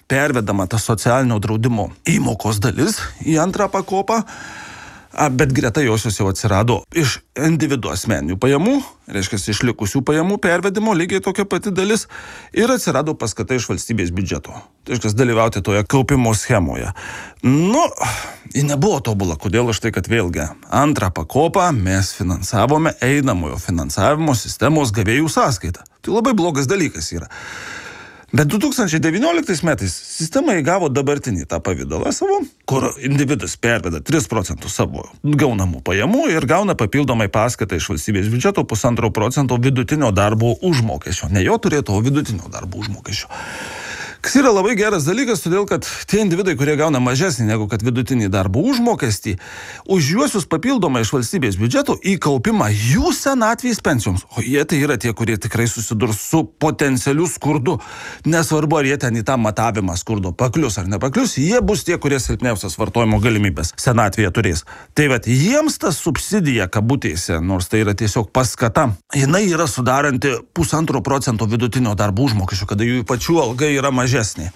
pervedama ta socialinio draudimo įmokos dalis į antrą pakopą, bet greta josios jau atsirado iš individų asmeninių pajamų, reiškia iš likusių pajamų pervedimo lygiai tokia pati dalis ir atsirado paskata iš valstybės biudžeto. Tai reiškia dalyvauti toje kaupimo schemoje. Ji nebuvo tobula. Kodėl aš tai, kad vėlgi antrą pakopą mes finansavome einamojo finansavimo sistemos gavėjų sąskaitą. Tai labai blogas dalykas yra. Bet 2019 metais sistema įgavo dabartinį tą pavydalą savo, kur individas perveda 3% savo gaunamų pajamų ir gauna papildomai paskatą iš valstybės biudžeto 1,5% vidutinio darbo užmokesčio. Ne jo turėtų, o vidutinio darbo užmokesčio. Kas yra labai geras dalykas, todėl kad tie individai, kurie gauna mažesnį negu kad vidutinį darbo užmokestį, už juosius papildomai iš valstybės biudžeto įkaupimą jų senatvės pensijoms. O jie tai yra tie, kurie tikrai susidurs su potencialiu skurdu. Nesvarbu, ar jie ten į tą matavimą skurdo paklius ar nepaklius, jie bus tie, kurie silpniausias vartojimo galimybės senatvėje turės. Tai vat jiems ta subsidija kabutėse, nors tai yra tiesiog paskata, jinai yra sudaranti 1,5% vidutinio darbo užmokesčio, kada jų pačių alga yra mažesnė.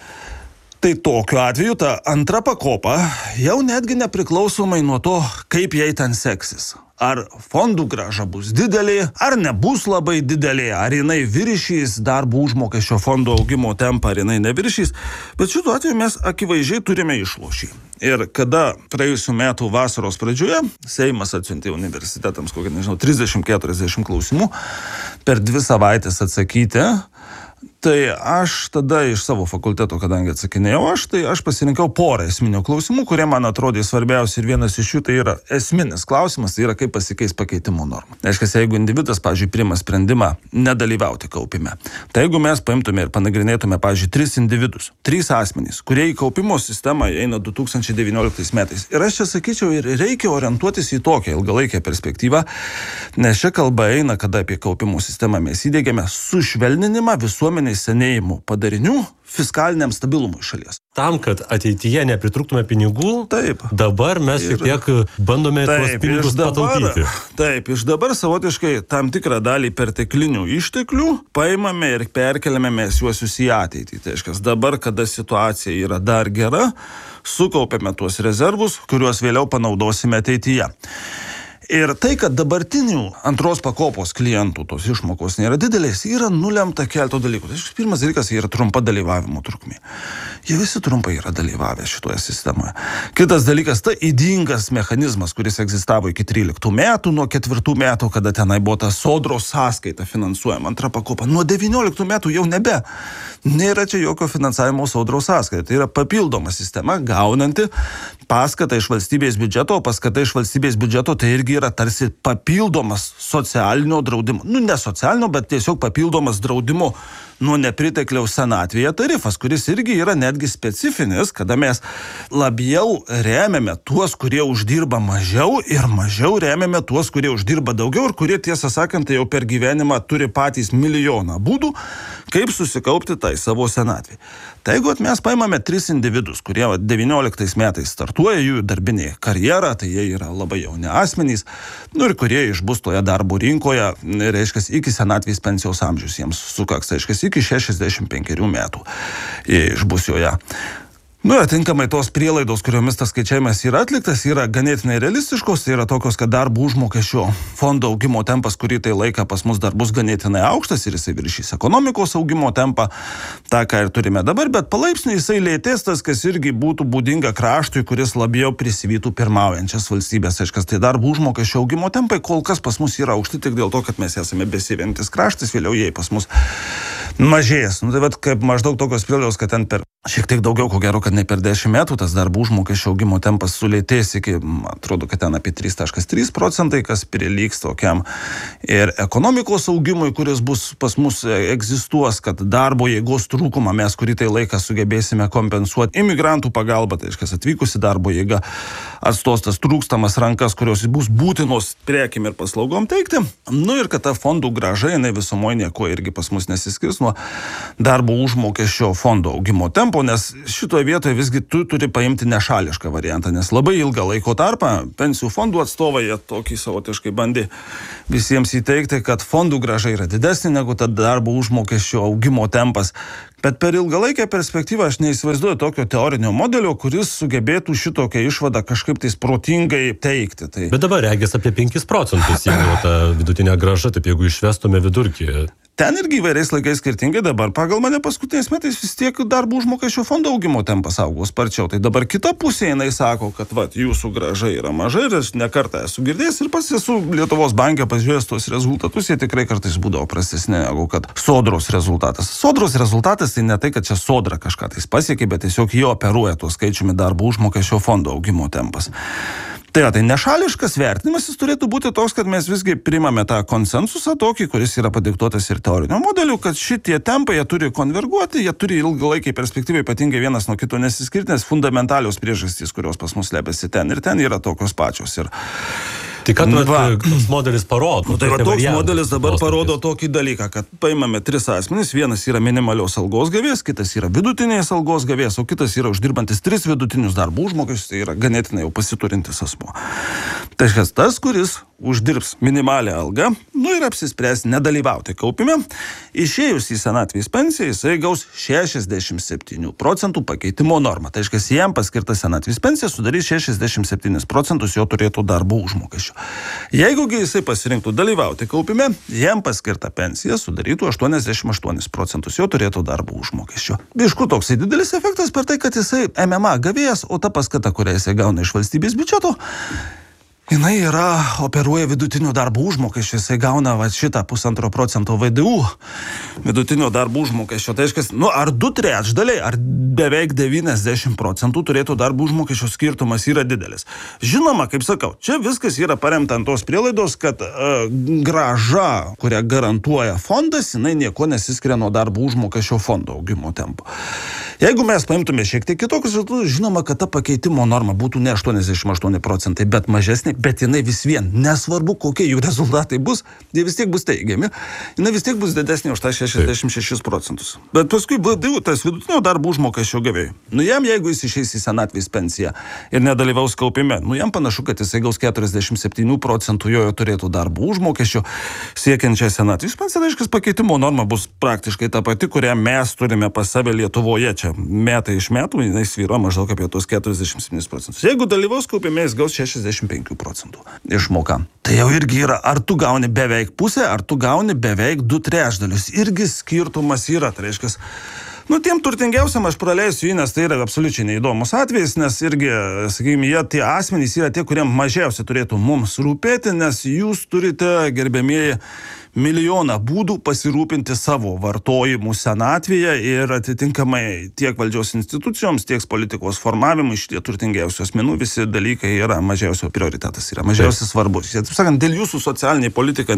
Tai tokiu atveju ta antra pakopa jau netgi nepriklausomai nuo to, kaip jai ten seksis. Ar fondų grąža bus didelė, ar nebus labai didelė, ar jinai viršys darbo užmokesčio fondo augimo tempą, ar jinai neviršys. Bet šituo atveju mes akivaizdžiai turime išlošį. Ir kada praėjusių metų vasaros pradžioje Seimas atsiuntė universitetams 30-40 klausimų per 2 savaitės atsakyti, tai aš tada iš savo fakulteto, kadangi atsakinėjau tai aš pasirinkau porą esminių klausimų, kurie man atrodė svarbiausi ir vienas iš jų tai yra esminis klausimas, tai yra kaip pasikeis pakeitimo norma. Reiškia, jeigu individas, pavyzdžiui, priima sprendimą nedalyvauti kaupime, tai jeigu mes paimtume ir panagrinėtume, pavyzdžiui, 3 individus, 3 asmenys, kurie į kaupimo sistemą eina 2019 metais. Ir aš čia sakyčiau, ir reikia orientuotis į tokią ilgalaikę perspektyvą, nes čia kalba eina, kada apie kaupimo sistemą mes įdėgiame sušvelninimą visuomenės senėjimų padarinių fiskaliniam stabilumui šalies. Tam, kad ateityje nepritrūktume pinigų, taip, dabar mes šiek tiek bandome tuos pinigus pataupyti. Taip, iš dabar savotiškai tam tikrą dalį perteklinių išteklių paimame ir perkeliame mes juosius į ateitį. Tai reiškia, dabar, kada situacija yra dar gera, sukaupiame tuos rezervus, kuriuos vėliau panaudosime ateityje. Ir tai, kad dabartinių antros pakopos klientų tos išmokos nėra didelės, yra nulemta kelto dalykų. Tai pirmas dalykas yra trumpa dalyvavimo trukmė. Jie visi trumpai yra dalyvavę šitoje sistemoje. Kitas dalykas, tai ydingas mechanizmas, kuris egzistavo iki 13 metų, nuo 4 metų, kada tenai buvo ta sodros sąskaita finansuojama antra pakopa. Nuo 19 metų jau nėra čia jokio finansavimo sodros sąskaita. Tai yra papildoma sistema, gaunanti paskatą iš valstybės biudžeto, o paskata iš valstybės biudžeto tai irgi yra tarsi papildomas socialinio draudimo, ne socialinio, bet tiesiog papildomas draudimo nuo nepritekliaus senatvėje tarifas, kuris irgi yra netgi specifinis, kada mes labiau remiame tuos, kurie uždirba mažiau ir mažiau remiame tuos, kurie uždirba daugiau ir kurie, tiesą sakant, jau per gyvenimą turi patys milijoną būdų, kaip susikaupti tai savo senatvį. Tai jeigu mes paimame 3 individus, kurie 19 metais startuoja jų darbinė karjera, tai jie yra labai jauni asmenys, ir kurie išbus toje darbo rinkoje, reiškia, iki senatvės pensijos amžius jiems sukaks, reiškia, iki 65 metų jie išbus joje. Atinkamai tos prielaidos, kuriomis tas skaičiavimas yra atliktas, yra ganėtinai realistiškos, tai yra tokios, kad darbo užmokesčio fondo augimo tempas, kurį tai laiką pas mus dar bus ganėtinai aukštas ir jisai viršys ekonomikos augimo tempą, tą, ką ir turime dabar, bet palaipsniui jisai lėtės tas, kas irgi būtų būdinga kraštui, kuris labiau prisivytų pirmaujančias valstybės. Aiškas, tai darbo užmokesčio augimo tempai kol kas pas mus yra aukšti tik dėl to, kad mes esame besivyjantis kraštas, vėliau jie pas mus mažės. Tai vat, kaip maždaug tokios prielaidos, kad ten per šiek tiek daugiau, ko gero, kad ne per 10 metų tas darbo užmokesčio augimo tempas sulėtės iki, atrodo, kad ten apie 3,3%, kas prilygs tokiam ir ekonomikos augimui, kuris bus pas mus egzistuos, kad darbo jėgos trūkumą mes kurį tai laiką sugebėsime kompensuoti imigrantų pagalba, tai reiškia atvykusi darbo jėga atstos tas trūkstamas rankas, kurios bus būtinos prekiam ir paslaugom teikti. Ir kad ta fondų grąža, jinai visumoje nieko irgi pas mus nesiskirs nuo darbo užmokesčio fondo augimo tempo. kampo, nes šitoje vietoje visgi tu turi paimti nešališką variantą, nes labai ilgą laiko tarpą pensijų fondų atstovai tokį savotiškai bandė visiems įteikti, kad fondų grąža yra didesnė negu ta darbo užmokesčio augimo tempas. Bet per ilgalaikę perspektyvą aš neįsivaizduoju tokio teorinio modelio, kuris sugebėtų šitokią išvadą kažkaip tais protingai teikti. Tai... Bet dabar regis apie 5%, jeigu ta vidutinė grąža, taip jeigu išvestume vidurkį. Ten irgi įvairiais laikais skirtingai, dabar pagal mane paskutiniais metais vis tiek darbo užmokesčio fondo augimo tempas augo sparčiau. Tai dabar kita pusė jinai sako, kad jūsų grąža yra maža ir aš nekartą esu girdėjęs ir pats esu Lietuvos banke pažiūrėjęs tos rezultatus, jie tikrai kartais būdavo prastesni negu kad Sodros rezultatas. Sodros rezultatas tai ne tai, kad čia Sodra kažką tais pasiekė, bet tiesiog jo operuoja tuo skaičiumi darbo užmokesčio fondo augimo tempas. Tai nešališkas vertinimas jis turėtų būti toks, kad mes visgi priimame tą konsensusą tokį, kuris yra padiktuotas ir teorinio modeliu, kad šitie tempai jie turi konverguoti, jie turi ilgalaikiai perspektyvai ypatingai vienas nuo kito nesiskirti, nes fundamentalios priežastys, kurios pas mus slepiasi ten ir ten yra tokios pačios. Ir tai kad toks modelis parodo? Tai toks modelis dabar parodo tokį dalyką, kad paimame 3 asmenys, vienas yra minimalios algos gavėjas, kitas yra vidutinės algos gavėjas, o kitas yra uždirbantis 3 vidutinius darbo užmokesčius, tai yra ganėtinai jau pasiturintis asmuo. Tai tas, kuris uždirbs minimalią algą, ir apsispręs nedalyvauti kaupime, išėjus į senatvės pensiją, jisai gaus 67% pakeitimo normą. Tai jam paskirta senatvės pensija sudarys 67% jo turėtų darbo užmokesčio. Jeigu jisai pasirinktų dalyvauti kaupime, jam paskirta pensija sudarytų 88% jo turėtų darbo užmokesčio. Iš kur toksai didelis efektas per tai, kad jisai MMA gavėjas, o ta paskata, kurią jisai gauna iš valstybės biudžeto, jinai operuoja vidutinių darbo užmokesčio, jisai gauna šitą 1,5% VDU vidutinio darbo užmokesčio. Tai reiškia, ar 2/3, ar beveik 90% turėtų darbo užmokesčio skirtumas yra didelis. Žinoma, kaip sakau, čia viskas yra paremta ant tos prielaidos, kad grąža, kurią garantuoja fondas, jinai nieko nesiskiria nuo darbo užmokesčio fondo augimo tempo. Jeigu mes paimtume šiek tiek kitokius, žinoma, kad ta pakeitimo norma būtų ne 88%, bet mažesnė, bet jinai vis vien, nesvarbu, kokie jų rezultatai bus, jie vis tiek bus teigiami, jinai vis tiek bus didesnė už tą 66%. Bet paskui VDU, tas vidutinio darbo užmokesčio gavėjai. Jam, jeigu jis išeis į senatvės pensiją ir nedalyvaus kaupime, jam panašu, kad jisai gaus 47% jo turėtų darbo užmokesčio siekiančią senatvės pensiją. Tai reiškia, pakeitimo norma bus praktiškai ta pati, kurią mes turime pas save Lietuvoje. Čia metai iš metų, jinai svyruoja maždaug apie tos 47%. Jeigu dalyvaus kaupime, jis gaus 65% išmoką. Tai jau irgi yra, ar tu gauni beveik pusę, ar tu gauni beveik 2/3. Irgi skirtumas yra, tai reiškia, tiem turtingiausiam aš praleisiu jį, nes tai yra absoliučiai neįdomus atvejis, nes irgi, sakykime, tie asmenys yra tie, kuriem mažiausiai turėtų mums rūpėti, nes jūs turite, gerbėmieji, milijoną būdų pasirūpinti savo vartojimu senatvėje ir atitinkamai tiek valdžios institucijoms, tiek politikos formavimui šitie turtingiausių asmenų visi dalykai yra mažiausio prioritetas, yra mažiausiai svarbus. Taip sakant, dėl jūsų socialinė politika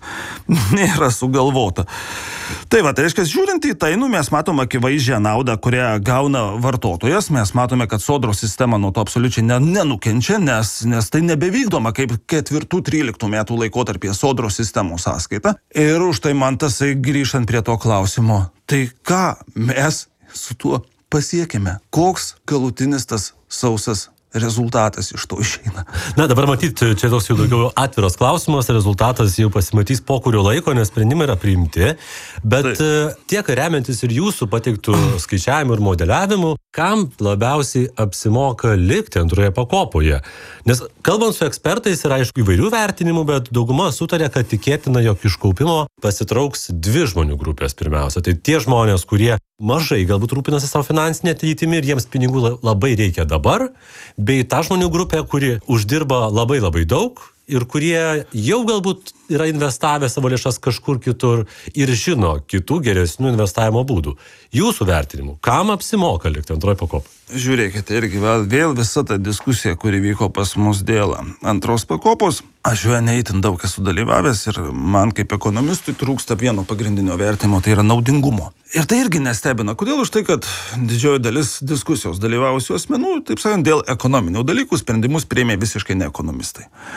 nėra sugalvota. Tai reiškia, žiūrint į tai, mes matome akivaizdžią naudą, kurią gauna vartotojas, mes matome, kad Sodros sistema nuo to absoliučiai nenukenčia, nes tai nebevykdoma kaip 4-13 metų laikotarpyje Sodros sistemos sąskaita. Ir už tai man tasai grįžtant prie to klausimo, tai ką mes su tuo pasiekime? Koks galutinis tas sausas rezultatas iš to išeina? Na, dabar matyti, čia toks jau daugiau atviras klausimas, rezultatas jau pasimatys po kurio laiko, nes sprendimai yra priimti, bet tiek remiantis ir jūsų pateiktų skaičiavimų ir modeliavimų, kam labiausiai apsimoka likti antroje pakopoje? Nes kalbant su ekspertais yra aišku įvairių vertinimų, bet dauguma sutarė, kad tikėtina, jog iš kaupimo pasitrauks 2 žmonių grupės pirmiausia. Tai tie žmonės, kurie mažai galbūt rūpinasi savo finansinę ateitimi ir jiems pinigų labai reikia dabar, bei ta žmonių grupė, kuri uždirba labai daug ir kurie jau galbūt yra investavę savo lėšas kažkur kitur ir žino kitų geresnių investavimo būdų. Jūsų vertinimu, kam apsimoka likti antroje pakopoje? Žiūrėkite, irgi vėl visa ta diskusija, kuri vyko pas mus dėl antros pakopos, aš joje neįtin daug esu dalyvavęs ir man kaip ekonomistui trūksta vieno pagrindinio vertimo, tai yra naudingumo. Ir tai irgi nestebina. Kodėl? Už tai, kad didžioji dalis diskusijos dalyvavusių asmenų, taip sakant, dėl ekonominių dalykų sprendimus priėmė visiškai ne ekonomistai.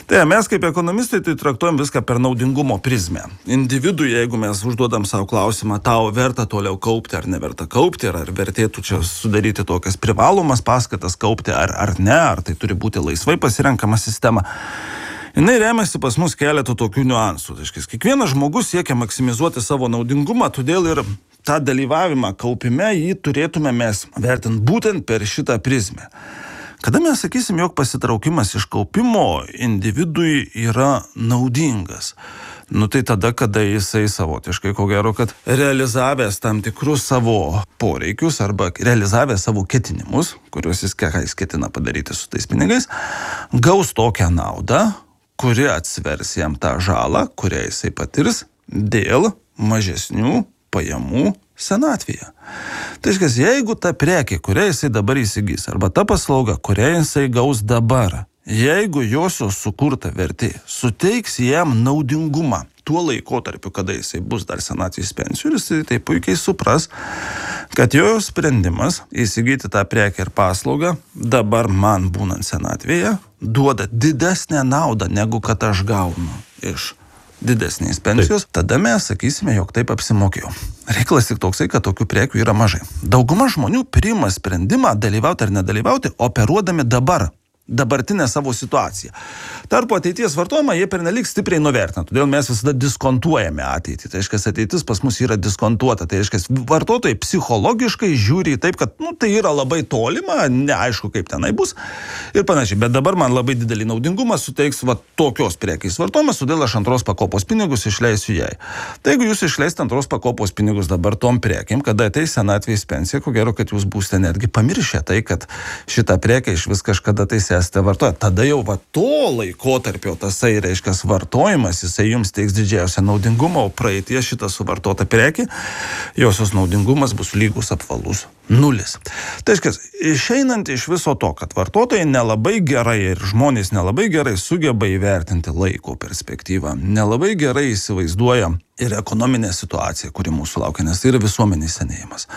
Tai mes kaip ekonomistai tai traktuojam viską per naudingumo prizmę. Individui, jeigu mes užduodam savo klausimą, tau verta toliau kaupti ar neverta kaupti, ar vertėtų čia sudaryti tokias privalomas paskatas kaupti ar ne, ar tai turi būti laisvai pasirenkama sistema. Jinai remiasi pas mus keletų tokių niuansų. Kiekvienas žmogus siekia maksimizuoti savo naudingumą, todėl ir tą dalyvavimą kaupime jį turėtume mes vertinti būtent per šitą prizmę. Kada mes sakysim, jog pasitraukimas iš kaupimo individui yra naudingas? Tai tada, kada jisai savotiškai, ko gero, kad realizavęs tam tikrus savo poreikius arba realizavęs savo ketinimus, kuriuos jis ketina padaryti su tais pinigais, gaus tokią naudą, kuri atsvers jam tą žalą, kurią jisai patirs dėl mažesnių pajamų senatvėje. Tai reiškia, jeigu ta prekė, kurią jisai dabar įsigys, arba ta paslauga, kurią jisai gaus dabar, jeigu josios sukurta vertė suteiks jam naudingumą tuo laikotarpiu, kada jisai bus dar senatvės pensijų, jisai tai puikiai supras, kad jo sprendimas įsigyti tą prekę ir paslaugą dabar man būnant senatvėje duoda didesnę naudą, negu kad aš gaunu iš didesnės pensijos, tada mes sakysime, jog taip apsimokėjau. Reikalas tik toksai, kad tokių prekių yra mažai. Dauguma žmonių priima sprendimą dalyvauti ar nedalyvauti, operuodami dabartinę savo situaciją. Tarpu ateities vartojimą jie pernelyg stipriai nuvertina, todėl mes visada diskontuojame ateitį. Tai reiškia, ateitis pas mus yra diskontuota. Tai reiškia, vartotojai psichologiškai žiūri taip, kad tai yra labai tolima, neaišku kaip tenai bus ir panašiai. Bet dabar man labai didelį naudingumą suteiks tokios prekės vartojimas, todėl aš antros pakopos pinigus išleisiu jai. Tai jeigu jūs išleisite antros pakopos pinigus dabar tom prekėm, kada ateis senatvės pensija, ko gero, kad jūs būsite netgi pamiršę tai, kad šitą prekę iš vis kažkada tai esate vartoję. Tada jau to laikotarpio tasai, reiškia, vartojimas, jisai jums teiks didžiausią naudingumą, o praeitie šitą suvartotą prekį, josios naudingumas bus lygus apvalus 0. Tai reiškia, išeinant iš viso to, kad vartotojai nelabai gerai ir žmonės nelabai gerai sugeba įvertinti laiko perspektyvą, nelabai gerai įsivaizduoja ir ekonominę situaciją, kuri mūsų laukia, nes tai yra visuomenės senėjimas.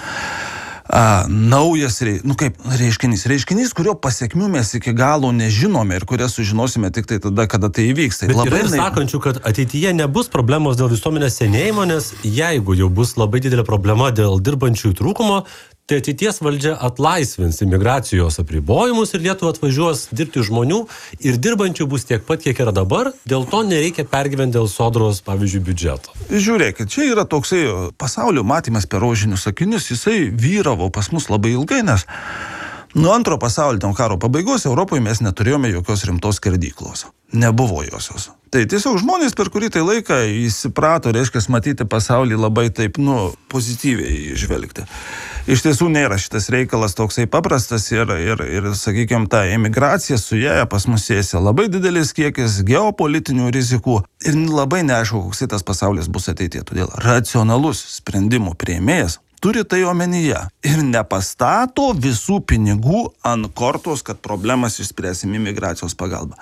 Naujas reiškinys, kurio pasiekmių mes iki galo nežinome ir kurias sužinosime tik tai tada, kada tai įvyks. Bet yra ir sakančių, kad ateityje nebus problemos dėl visuomenės senėjimo, nes jeigu jau bus labai didelė problema dėl dirbančiųjų trūkumo, tai ateities valdžia atlaisvins imigracijos apribojimus ir Lietuvą atvažiuos dirbti žmonių ir dirbančių bus tiek pat, kiek yra dabar, dėl to nereikia pergyventi dėl sodros, pavyzdžiui, biudžeto. Žiūrėkit, čia yra toksai pasaulio matymas per rožinius akinius, jisai vyravo pas mus labai ilgai, nes nuo antro pasaulinio karo pabaigos Europoje mes neturėjome jokios rimtos skerdyklos. Nebuvo josios. Tai tiesiog žmonės per kurį tai laiką įsiprato, reiškia, matyti pasaulį labai taip, pozityviai žvelgti. Iš tiesų nėra šitas reikalas toksai paprastas ir sakykime, ta emigracija su ją pas mus sėsi labai didelis kiekis geopolitinių rizikų ir labai neaišku, koks tas pasaulis bus ateityje. Todėl racionalus sprendimų priėmėjas turi tai omenyje ir nepastato visų pinigų ant kortos, kad problemas išspręsim imigracijos pagalba.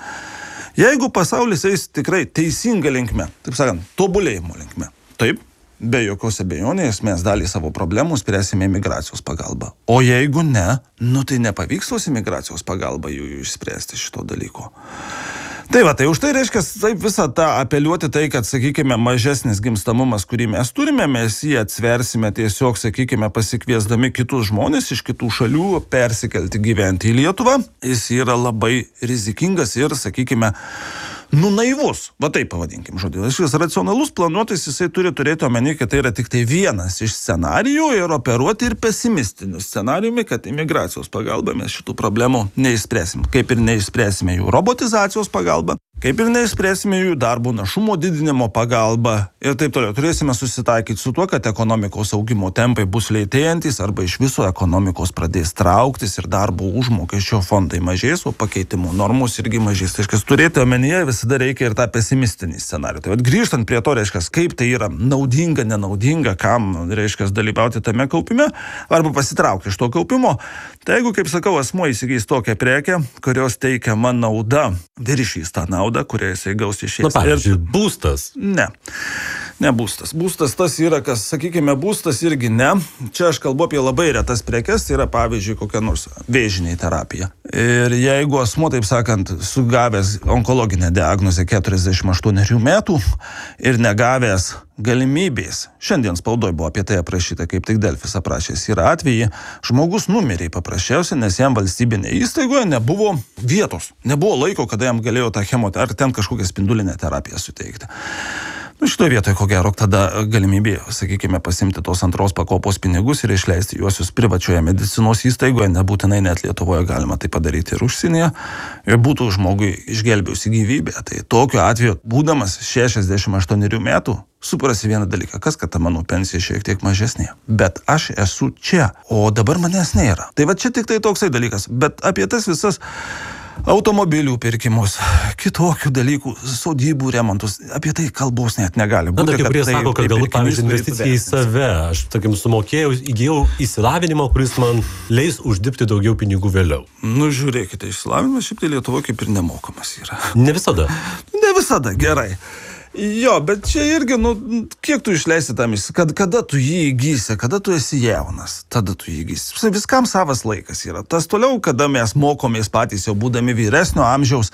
Jeigu pasaulis eis tikrai teisinga linkme, taip sakant, tobulėjimo linkme, taip, be jokios abejonės mes dalį savo problemų spręsime imigracijos pagalba. O jeigu ne, tai nepavyks tos imigracijos pagalba jų išspręsti šito dalyko. Tai už tai reiškia, taip visą tą apeliuoti tai, kad, sakykime, mažesnis gimstamumas, kurį mes turime, mes jį atsversime tiesiog, sakykime, pasikviesdami kitus žmonės iš kitų šalių persikelti gyventi į Lietuvą. Jis yra labai rizikingas ir, sakykime, naivus, taip pavadinkim žodį. Šis racionalus planuotojas, jisai turi turėti omeny, kad tai yra tik tai vienas iš scenarijų ir operuoti ir pesimistiniu scenarijumi, kad imigracijos pagalba mes šitų problemų neišspręsim. Kaip ir neišspręsime jų robotizacijos pagalba, kaip ir neišspręsime jų darbo našumo didinimo pagalba ir taip toliau. Turėsime susitaikyti su tuo, kad ekonomikos augimo tempai bus lėtėjantis arba iš viso ekonomikos pradės trauktis ir darbo užmokesčio fondai mažės, o pakeitimų normos irgi mažės. Tai reiškia, turėti omenyje visada reikia ir tą pesimistinį scenarijų. Tai grįžtant prie to, reiškia, kaip tai yra naudinga, nenaudinga, kam, reiškia, dalyvauti tame kaupime arba pasitraukti iš to kaupimo. Tai jeigu, kaip sakau, asmuo įsigys tokią prekę, kurios teikiama nauda, viršys tą naudą, kurią jisai gaus iš esmės. Pavyzdžiui, būstas. Ne. Ne būstas. Būstas tas yra, kas, sakykime, būstas irgi ne. Čia aš kalbu apie labai retas prekes, tai yra pavyzdžiui kokia nors vėžinė terapija. Ir jeigu asmuo, taip sakant, sugavęs onkologinę diagnozę 48 metų ir negavęs galimybės, šiandien spaudoj buvo apie tai aprašyta, kaip tik Delfis aprašęs yra atvejį, žmogus numirė paprasčiausiai, nes jam valstybinė įstaigoje nebuvo vietos, nebuvo laiko, kada jam galėjo tą chemoterapiją ar ten kažkokią spindulinę terapiją suteikti. Šitoje vietoje, ko gero, tada galimybė, sakykime, pasimti tos antros pakopos pinigus ir išleisti juosius privačioje medicinos įstaigoje, nebūtinai net Lietuvoje galima tai padaryti ir užsienyje, ir būtų žmogui išgelbėjusi gyvybę. Tai tokiu atveju, būdamas 68 metų, suprasi vieną dalyką, kas kad ta mano pensija šiek tiek mažesnė. Bet aš esu čia, o dabar manęs nėra. Tai va čia tik tai toksai dalykas. Bet apie tas visas automobilių pirkimus, kitokių dalykų, sodybų remontus, apie tai kalbos net negali būti. Na, tokie, kurie sako, kad galbūt, pavyzdžiui, investicija į save. Aš, tarkim, sumokėjau, įgijau įsilavinimą, kuris man leis uždirbti daugiau pinigų vėliau. Nu, žiūrėkite, išsilavinimas šiaip tai Lietuvoje kaip ir nemokamas yra. Ne visada. Ne visada, gerai. Jo, bet čia irgi, kiek tu išleisi tam, kada tu jį įgysi, kada tu esi jaunas, tada tu jį įgysi. Viskam savas laikas yra. Tas toliau, kada mes mokomės patys jau būdami vyresnio amžiaus,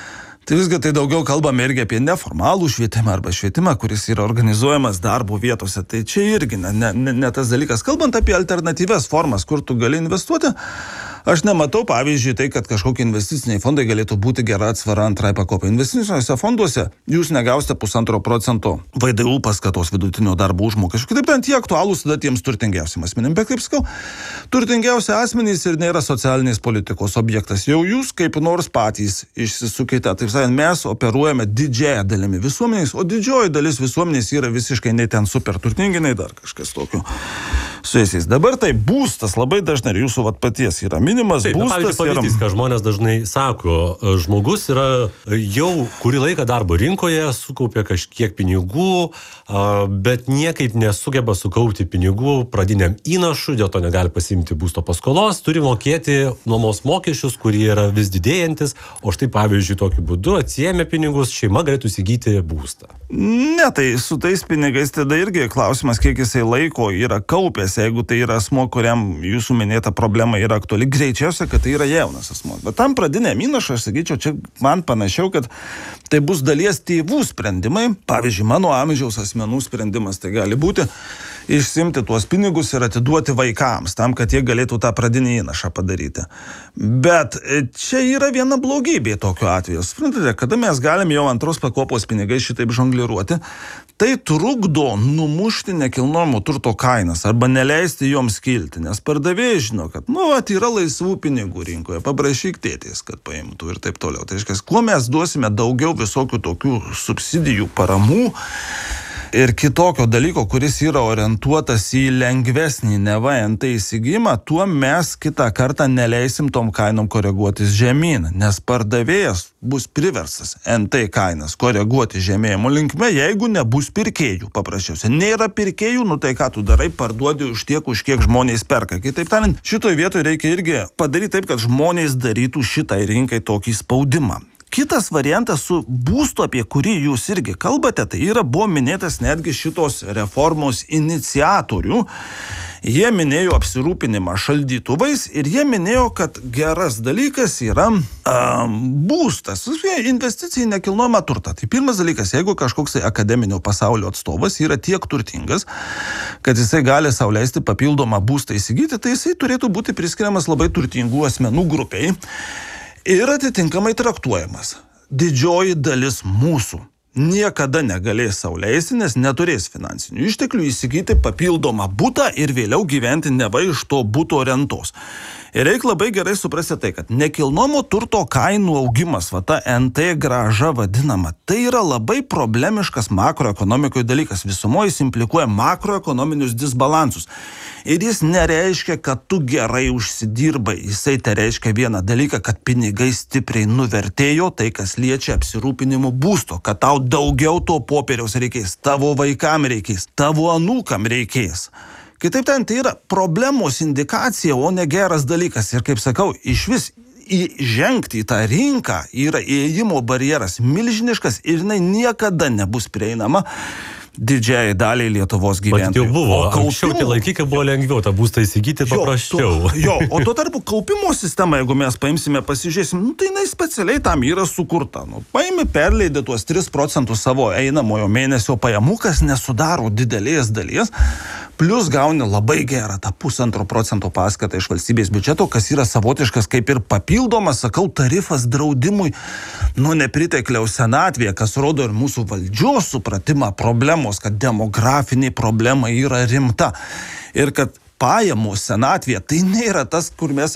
tai visgi tai daugiau kalbame irgi apie neformalų švietimą arba švietimą, kuris yra organizuojamas darbo vietose. Tai čia irgi ne tas dalykas. Kalbant apie alternatyvias formas, kur tu gali investuoti, aš nematau, pavyzdžiui, tai, kad kažkokie investiciniai fondai galėtų būti gera atsvara antrai pakopai. Investiciniuose fonduose jūs negausite 1,5% VDU paskatos vidutinio darbo užmokesčio. Kitaip tariant, jie aktualūs tada tiems turtingiausiam asmenim. Bet kaip sakau, turtingiausi asmenys ir nėra socialinės politikos objektas. Jau jūs kaip nors patys išsisukite. Taip sakant, mes operuojame didžiąją dalimi visuomenės, o didžioji dalis visuomenės yra visiškai nei ten super turtingi, nei dar kažkas tokio su jais. Dabar tai būstas labai dažnai ir jūsų paties yra minimas. Taip, būstas pavyzdys, ką žmonės dažnai sako, žmogus yra jau kurį laiką darbo rinkoje, sukaupė kažkiek pinigų, bet niekaip nesugeba sukaupti pinigų pradiniam įnašui, dėl to negali pasiimti būsto paskolos, turi mokėti nuomos mokesčius, kurie yra vis didėjantis, o štai pavyzdžiui tokiu būdu atsiėmė pinigus, šeima galėtų įsigyti būstą. Ne, tai su tais pinigais tada irgi klausimas, kiek jisai laiko yra kaupęs, jeigu tai yra asmo, kuriam jūsų minėta problema yra aktuali, greičiausia, kad tai yra jaunas asmo. Bet tam pradiniam įnašui, aš sakyčiau, čia man panašiau, kad tai bus dalies tėvų sprendimai. Pavyzdžiui, mano amžiaus asmenų sprendimas tai gali būti išsimti tuos pinigus ir atiduoti vaikams, tam, kad jie galėtų tą pradinį įnašą padaryti. Bet čia yra viena blogybė tokiu atveju. Suprantate, kada mes galim jau antros pakopos pinigais šitaip žongliruoti, tai trukdo numušti nekilnojamo turto kainas arba neleisti joms kilti, nes pardavėjai žino, kad, yra laisvų pinigų rinkoje, paprašyk tėtės, kad paimtų ir taip toliau. Tai reiškia, kuo mes duosime daugiau visokių tokių subsidijų, paramų ir kitokio dalyko, kuris yra orientuotas į lengvesnį neva NT įsigijimą, tuo mes kitą kartą neleisim tom kainom koreguotis žemyn, nes pardavėjas bus priversas NT kainas koreguoti žemėjimo linkme, jeigu nebus pirkėjų paprasčiausiai. Nėra pirkėjų, tai ką tu darai, parduodi už tiek, už kiek žmonės perka. Kitaip tariant, šitoje vietoje reikia irgi padaryti taip, kad žmonės darytų šitai rinkai tokį spaudimą. Kitas variantas su būstu, apie kurį jūs irgi kalbate, tai buvo minėtas netgi šitos reformos iniciatorių. Jie minėjo apsirūpinimą šaldytuvais ir jie minėjo, kad geras dalykas yra būstas, investicija į nekilnojamą turtą. Tai pirmas dalykas, jeigu kažkoks akademinio pasaulio atstovas yra tiek turtingas, kad jisai gali sau leisti papildomą būstą įsigyti, tai jisai turėtų būti priskiriamas labai turtingų asmenų grupiai ir atitinkamai traktuojamas. Didžioji dalis mūsų niekada negalės sau leisti, nes neturės finansinių išteklių įsigyti papildomą butą ir vėliau gyventi neva iš to buto rentos. Ir reikia labai gerai suprasti tai, kad nekilnojamo turto kainų augimas, ta NT grąža vadinama, tai yra labai problemiškas makroekonomikoje dalykas. Visumoje jis implikuoja makroekonominius disbalansus. Ir jis nereiškia, kad tu gerai užsidirbai. Jisai tai reiškia vieną dalyką, kad pinigai stipriai nuvertėjo, tai kas liečia apsirūpinimo būsto, kad tau daugiau to popieriaus reikės, tavo vaikam reikės, tavo anūkam reikės. Kitaip ten, tai yra problemos indikacija, o ne geras dalykas. Ir kaip sakau, išvis įžengti į tą rinką yra įėjimo barjeras milžiniškas ir jinai niekada nebus prieinama, didžiai daliai Lietuvos gyventojų. Bet jau buvo, anksčiau tie laikai, kai buvo lengviau tą būstą įsigyti paprasčiau. O tuo tarpu kaupimo sistema, jeigu mes paimsime, pasižiūrėsim, tai jinai specialiai tam yra sukurta. Paimi, perleidė tuos 3% savo einamojo mėnesio pajamų, kas nesudaro didelės dalies, plus gauni labai gerą tą 1,5% paskatą iš valstybės biudžeto, kas yra savotiškas kaip ir papildomas, sakau, tarifas draudimui nuo nepritekliaus senatvėje, kas rodo ir mūsų valdžios supratimą problemos, kad demografinė problema yra rimta ir kad pajamos senatvėje tai nėra tas, kur mes